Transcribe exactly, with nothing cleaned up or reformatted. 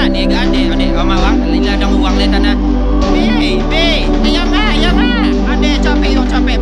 sana ni ade ade mawang lila dang uang le sana. Be be ayam ha ayam ha. Ade capek yo capek.